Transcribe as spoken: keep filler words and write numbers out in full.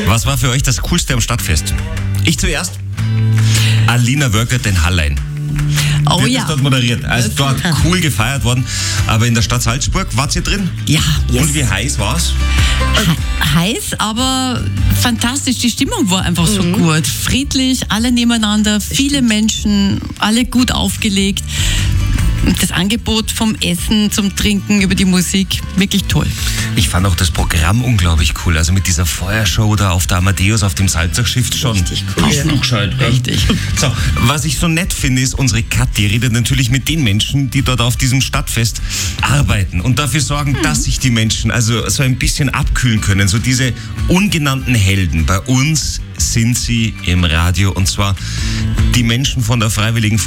Was war für euch das Coolste am Stadtfest? Ich zuerst. Alina Wölkert in Hallein. Oh Wird ja. das dort moderiert. Also dort cool gefeiert worden. Aber in der Stadt Salzburg, wart ihr drin? Ja. Yes. Und wie heiß war's? He- heiß, aber fantastisch. Die Stimmung war einfach so gut. Friedlich, alle nebeneinander, viele Menschen, alle gut aufgelegt. Das Angebot vom Essen zum Trinken über die Musik, wirklich toll. Ich fand auch das Programm unglaublich cool. Also mit dieser Feuershow da auf der Amadeus auf dem Salzachschiff schon. Richtig cool. Hast du gescheit, gell? Richtig. So, was ich so nett finde, ist, unsere Kathi redet natürlich mit den Menschen, die dort auf diesem Stadtfest arbeiten und dafür sorgen, mhm. dass sich die Menschen also so ein bisschen abkühlen können. So diese ungenannten Helden. Bei uns sind sie im Radio und zwar die Menschen von der Freiwilligen